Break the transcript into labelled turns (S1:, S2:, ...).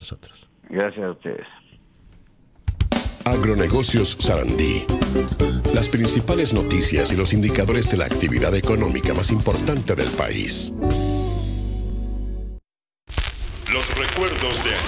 S1: nosotros.
S2: Gracias a ustedes.
S3: Agronegocios Sarandí. Las principales noticias y los indicadores de la actividad económica más importante del país. Los recuerdos de